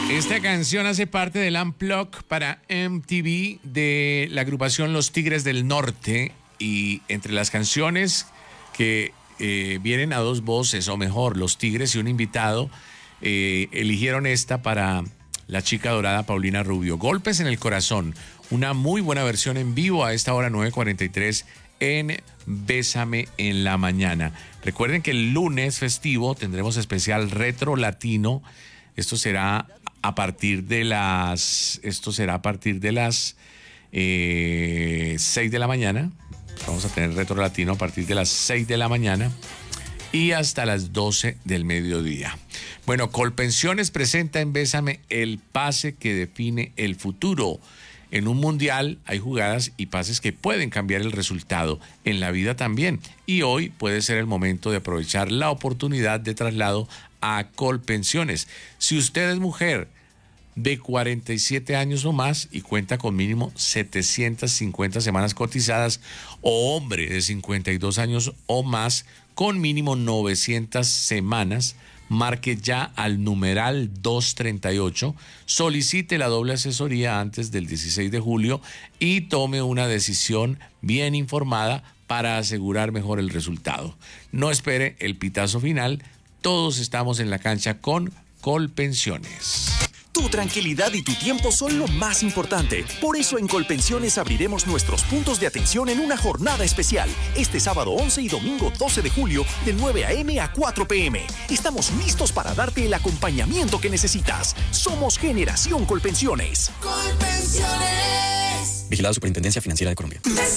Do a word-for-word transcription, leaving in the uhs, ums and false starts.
Esta canción hace parte del Unplugged para M T V de la agrupación Los Tigres del Norte, y entre las canciones que eh, vienen a dos voces, o mejor, Los Tigres y un invitado, eh, eligieron esta para la chica dorada Paulina Rubio. Golpes en el corazón, una muy buena versión en vivo a esta hora nueve cuarenta y tres en Bésame en la Mañana. Recuerden que el lunes festivo tendremos especial retro latino. Esto será a partir de las, esto será a partir de las eh, seis de la mañana. Vamos a tener retro latino a partir de las seis de la mañana y hasta las doce del mediodía. Bueno, Colpensiones presenta en Bésame el pase que define el futuro. En un mundial hay jugadas y pases que pueden cambiar el resultado, en la vida también. Y hoy puede ser el momento de aprovechar la oportunidad de traslado a Colpensiones. Si usted es mujer de cuarenta y siete años o más y cuenta con mínimo setecientas cincuenta semanas cotizadas, o hombre de cincuenta y dos años o más con mínimo novecientas semanas, marque ya al numeral doscientos treinta y ocho, solicite la doble asesoría antes del dieciséis de julio y tome una decisión bien informada para asegurar mejor el resultado. No espere el pitazo final, todos estamos en la cancha con Colpensiones. Tu tranquilidad y tu tiempo son lo más importante. Por eso en Colpensiones abriremos nuestros puntos de atención en una jornada especial. Este sábado once y domingo doce de julio, de nueve a eme a cuatro pe eme. Estamos listos para darte el acompañamiento que necesitas. Somos Generación Colpensiones. Colpensiones. Vigilado Superintendencia Financiera de Colombia.